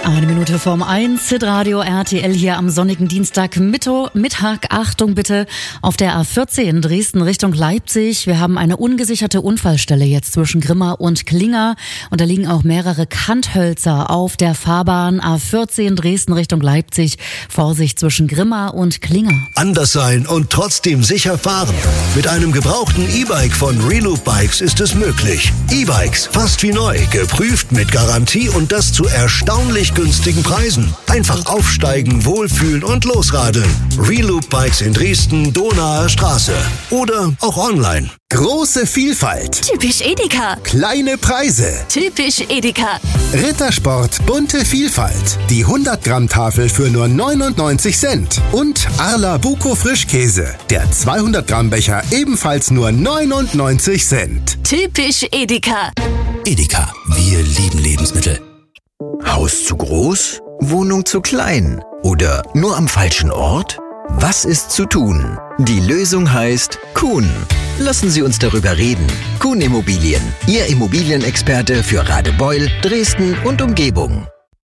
Eine Minute vorm 1, Hitradio RTL hier am sonnigen Dienstagmittag. Achtung bitte, auf der A14 Dresden Richtung Leipzig. Wir haben eine ungesicherte Unfallstelle jetzt zwischen Grimma und Klinger. Und da liegen auch mehrere Kanthölzer auf der Fahrbahn. A14 Dresden Richtung Leipzig. Vorsicht zwischen Grimma und Klinger. Anders sein und trotzdem sicher fahren. Mit einem gebrauchten E-Bike von Reloop Bikes ist es möglich. E-Bikes, fast wie neu, geprüft mit Garantie und das zu erstaunlich günstigen Preisen. Einfach aufsteigen, wohlfühlen und losradeln. Reloop Bikes in Dresden, Donaer Straße. Oder auch online. Große Vielfalt. Typisch Edeka. Kleine Preise. Typisch Edeka. Rittersport, bunte Vielfalt. Die 100-Gramm-Tafel für nur 99 Cent. Und Arla Buko Frischkäse. Der 200-Gramm-Becher ebenfalls nur 99 Cent. Typisch Edeka. Edeka, wir lieben Lebensmittel. Haus zu groß? Wohnung zu klein? Oder nur am falschen Ort? Was ist zu tun? Die Lösung heißt Kuhn. Lassen Sie uns darüber reden. Kuhn Immobilien, Ihr Immobilienexperte für Radebeul, Dresden und Umgebung.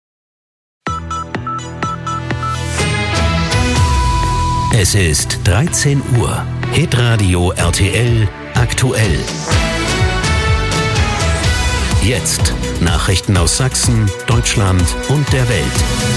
Es ist 13 Uhr. Hitradio RTL aktuell. Jetzt Nachrichten aus Sachsen, Deutschland und der Welt.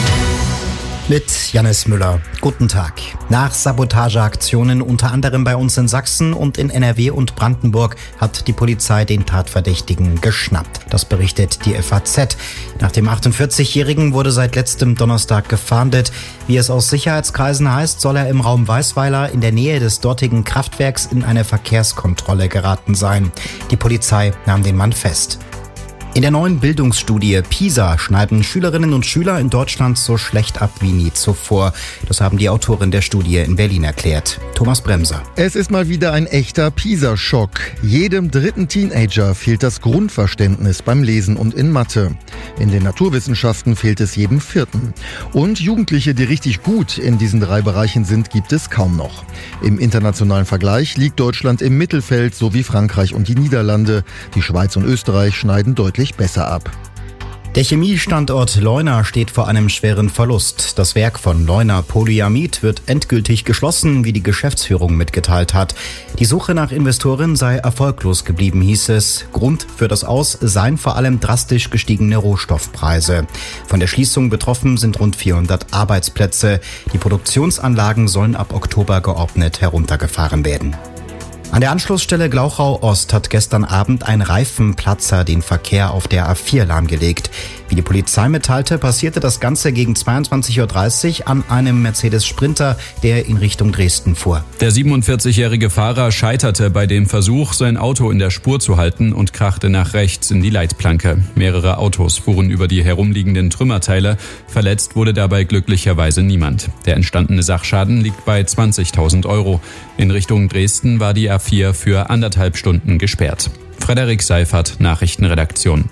Mit Jannis Müller. Guten Tag. Nach Sabotageaktionen unter anderem bei uns in Sachsen und in NRW und Brandenburg hat die Polizei den Tatverdächtigen geschnappt. Das berichtet die FAZ. Nach dem 48-Jährigen wurde seit letztem Donnerstag gefahndet. Wie es aus Sicherheitskreisen heißt, soll er im Raum Weißweiler in der Nähe des dortigen Kraftwerks in eine Verkehrskontrolle geraten sein. Die Polizei nahm den Mann fest. In der neuen Bildungsstudie PISA schneiden Schülerinnen und Schüler in Deutschland so schlecht ab wie nie zuvor. Das haben die Autorin der Studie in Berlin erklärt. Thomas Bremser. Es ist mal wieder ein echter PISA-Schock. Jedem dritten Teenager fehlt das Grundverständnis beim Lesen und in Mathe. In den Naturwissenschaften fehlt es jedem vierten. Und Jugendliche, die richtig gut in diesen drei Bereichen sind, gibt es kaum noch. Im internationalen Vergleich liegt Deutschland im Mittelfeld, so wie Frankreich und die Niederlande. Die Schweiz und Österreich schneiden deutlich besser ab. Der Chemiestandort Leuna steht vor einem schweren Verlust. Das Werk von Leuna Polyamid wird endgültig geschlossen, wie die Geschäftsführung mitgeteilt hat. Die Suche nach Investoren sei erfolglos geblieben, hieß es. Grund für das Aus seien vor allem drastisch gestiegene Rohstoffpreise. Von der Schließung betroffen sind rund 400 Arbeitsplätze. Die Produktionsanlagen sollen ab Oktober geordnet heruntergefahren werden. An der Anschlussstelle Glauchau Ost hat gestern Abend ein Reifenplatzer den Verkehr auf der A4 lahmgelegt. Wie die Polizei mitteilte, passierte das Ganze gegen 22.30 Uhr an einem Mercedes Sprinter, der in Richtung Dresden fuhr. Der 47-jährige Fahrer scheiterte bei dem Versuch, sein Auto in der Spur zu halten und krachte nach rechts in die Leitplanke. Mehrere Autos fuhren über die herumliegenden Trümmerteile. Verletzt wurde dabei glücklicherweise niemand. Der entstandene Sachschaden liegt bei 20.000 Euro. In Richtung Dresden war die A4 für 1,5 Stunden gesperrt. Frederik Seifert, Nachrichtenredaktion.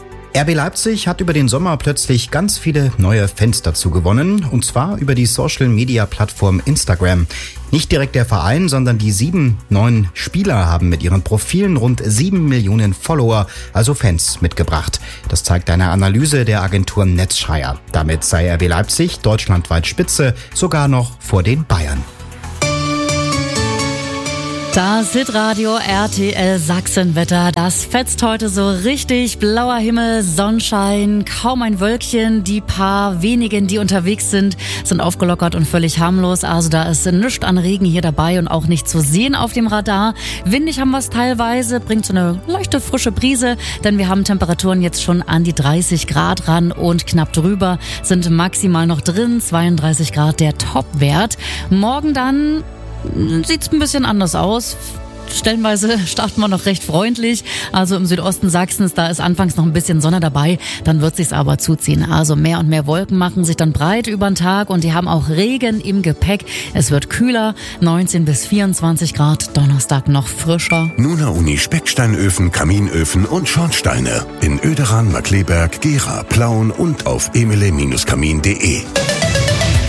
RB Leipzig hat über den Sommer plötzlich ganz viele neue Fans dazu gewonnen, und zwar über die Social-Media-Plattform Instagram. Nicht direkt der Verein, sondern die 7 neuen Spieler haben mit ihren Profilen rund 7 Millionen Follower, also Fans, mitgebracht. Das zeigt eine Analyse der Agentur Netzschreier. Damit sei RB Leipzig deutschlandweit Spitze, sogar noch vor den Bayern. Das Hitradio RTL Sachsenwetter, das fetzt heute so richtig. Blauer Himmel, Sonnenschein, kaum ein Wölkchen. Die paar wenigen, die unterwegs sind aufgelockert und völlig harmlos. Also da ist nichts an Regen hier dabei und auch nicht zu sehen auf dem Radar. Windig haben wir es teilweise, bringt so eine leichte frische Brise, denn wir haben Temperaturen jetzt schon an die 30 Grad ran und knapp drüber sind maximal noch drin. 32 Grad der Topwert. Morgen dann sieht's ein bisschen anders aus. Stellenweise starten wir noch recht freundlich. Also im Südosten Sachsens, da ist anfangs noch ein bisschen Sonne dabei. Dann wird sich's aber zuziehen. Also mehr und mehr Wolken machen sich dann breit über den Tag und die haben auch Regen im Gepäck. Es wird kühler, 19 bis 24 Grad. Donnerstag noch frischer. Nuna Uni Specksteinöfen, Kaminöfen und Schornsteine. In Oederan, Markleberg, Gera, Plauen und auf emele-kamin.de.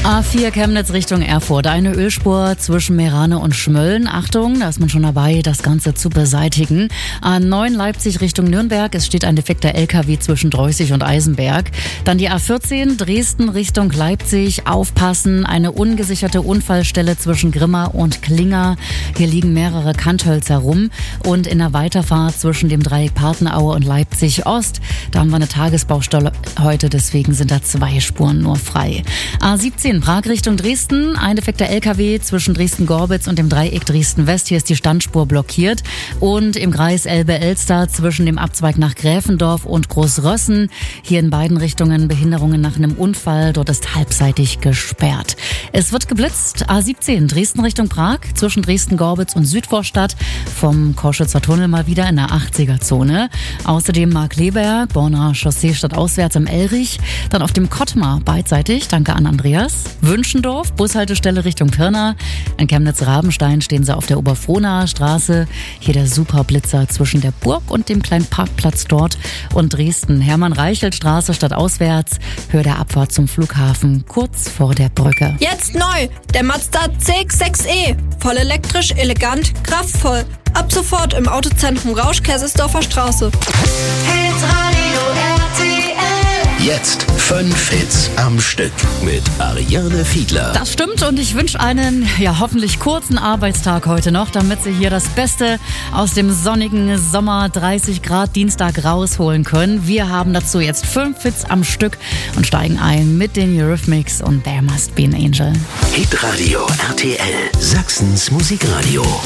A4 Chemnitz Richtung Erfurt. Eine Ölspur zwischen Meerane und Schmölln. Achtung, da ist man schon dabei, das Ganze zu beseitigen. A9 Leipzig Richtung Nürnberg. Es steht ein defekter LKW zwischen Dreußig und Eisenberg. Dann die A14 Dresden Richtung Leipzig. Aufpassen, eine ungesicherte Unfallstelle zwischen Grimma und Klinger. Hier liegen mehrere Kanthölzer rum. Und in der Weiterfahrt zwischen dem Dreieck Partenaue und Leipzig Ost, da haben wir eine Tagesbaustelle heute, deswegen sind da 2 Spuren nur frei. A17 Prag Richtung Dresden, ein defekter LKW zwischen Dresden-Gorbitz und dem Dreieck Dresden-West. Hier ist die Standspur blockiert. Und im Kreis Elbe-Elster zwischen dem Abzweig nach Gräfendorf und Großrössen. Hier in beiden Richtungen Behinderungen nach einem Unfall. Dort ist halbseitig gesperrt. Es wird geblitzt. A17 Dresden Richtung Prag zwischen Dresden-Gorbitz und Südvorstadt. Vom Koschwitzer Tunnel mal wieder in der 80er-Zone. Außerdem Markleberg, Borner Chaussee stadtauswärts im Elrich. Dann auf dem Kottmar beidseitig. Danke an Andreas. Wünschendorf, Bushaltestelle Richtung Pirna. In Chemnitz-Rabenstein stehen sie auf der Oberfrohnaer Straße. Hier der Superblitzer zwischen der Burg und dem kleinen Parkplatz dort. Und Dresden, Hermann-Reichelt-Straße stadtauswärts. Höhe der Abfahrt zum Flughafen, kurz vor der Brücke. Jetzt neu, der Mazda CX-6e. Voll elektrisch, elegant, kraftvoll. Ab sofort im Autozentrum Rausch, Kaisersdorfer Straße. Jetzt 5 Hits am Stück mit Ariane Fiedler. Das stimmt und ich wünsche einen, hoffentlich kurzen Arbeitstag heute noch, damit Sie hier das Beste aus dem sonnigen Sommer 30 Grad Dienstag rausholen können. Wir haben dazu jetzt 5 Hits am Stück und steigen ein mit den Eurythmics und There Must Be an Angel. Hitradio RTL, Sachsens Musikradio.